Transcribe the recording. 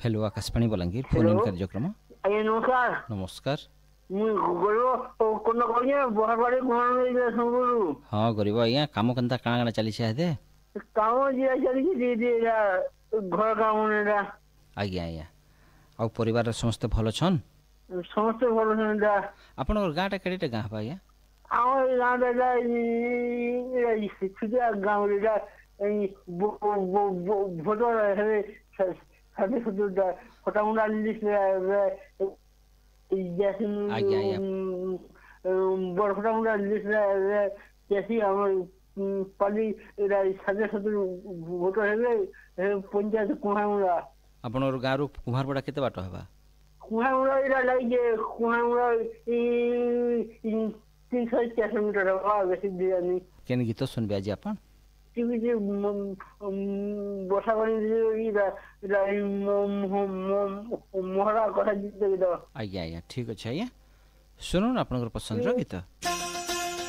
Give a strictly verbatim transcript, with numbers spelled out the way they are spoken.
Hello Akashvani Balangir phone in कार्यक्रम। आज्ञा नमस्कार। नमस्कार। मुई गरीब कोन कहलिए बहरबाड़ी गुण में संगुरु। हाँ गरीब आज्ञा काम केनता काଣା काଣା चली छै हेदे काम जे चली दी दी घर काम नेडा। आज्ञा आज्ञा आ परिवार रे समस्त भलो छन समस्त भलो छन दा। आपन गाँटा केडेटा गाँ बा आज्ञा आम गाँव दा ई छुटिया गाँव दा भोटो है साथे साथे दा फटा मुंडा लिस्ट जैसे आज्ञा आज्ञा बड़ फटा मुंडा लिस्ट जैसे हम पाली साथे साथे भोटो है पंचायत कुहामुड़ा। आपन गाँ रु कुम्हारपड़ा केते बाट हेबा कुहामुड़ा इरा लागे कुहामुड़ा ई तीन सौ चार सौ मीटर है बेसी दिया नहीं। केन गीत सुनबे आज आपन टीवी जे बसा बनी इरा इरा मोहरा कथा जीत दे। आज्ञा आज्ञा ठीक अछि आज्ञा सुनो आपन पसंद रो गीत।